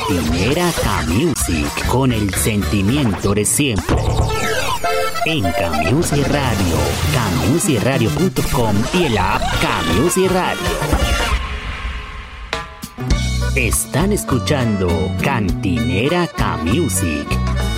Cantinera K-Music, con el sentimiento de siempre. En K-Music Radio, kmusicradio.com y el app K-Music Radio. Están escuchando Cantinera K-Music.